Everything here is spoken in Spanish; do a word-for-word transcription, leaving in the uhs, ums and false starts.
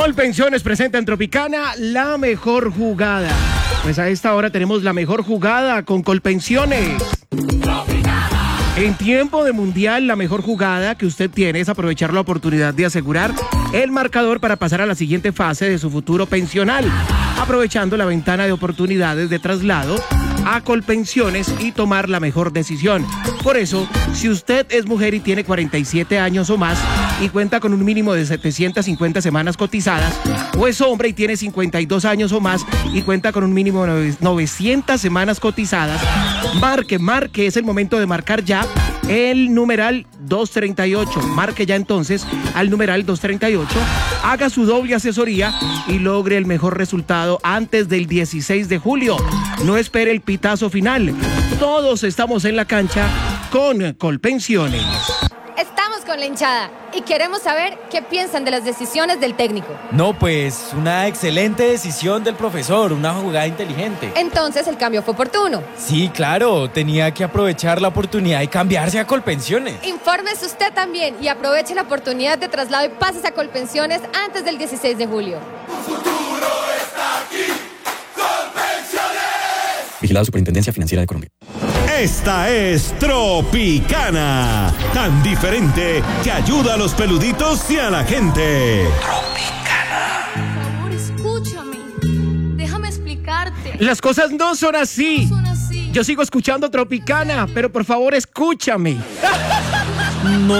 Colpensiones presenta en Tropicana la mejor jugada. Pues a esta hora tenemos la mejor jugada con Colpensiones. En tiempo de mundial, la mejor jugada que usted tiene es aprovechar la oportunidad de asegurar el marcador para pasar a la siguiente fase de su futuro pensional, aprovechando la ventana de oportunidades de traslado a Colpensiones y tomar la mejor decisión. Por eso, si usted es mujer y tiene cuarenta y siete años o más y cuenta con un mínimo de setecientas cincuenta semanas cotizadas, o es hombre y tiene cincuenta y dos años o más y cuenta con un mínimo de novecientas semanas cotizadas, marque, marque, es el momento de marcar ya el numeral doscientos treinta y ocho. Marque ya entonces al numeral doscientos treinta y ocho, haga su doble asesoría y logre el mejor resultado antes del dieciséis de julio. No espere el pitazo final. Todos estamos en la cancha con Colpensiones. Estamos con la hinchada y queremos saber qué piensan de las decisiones del técnico. No, pues una excelente decisión del profesor, una jugada inteligente. Entonces el cambio fue oportuno. Sí, claro, tenía que aprovechar la oportunidad y cambiarse a Colpensiones. Infórmese usted también y aproveche la oportunidad de traslado y pásese a Colpensiones antes del dieciséis de julio. Un futuro está aquí, Colpensiones. Vigilada Superintendencia Financiera de Colombia. Esta es Tropicana, tan diferente que ayuda a los peluditos y a la gente. Tropicana. Por favor, escúchame. Déjame explicarte. Las cosas no son así. No son así. Yo sigo escuchando Tropicana, pero por favor escúchame. No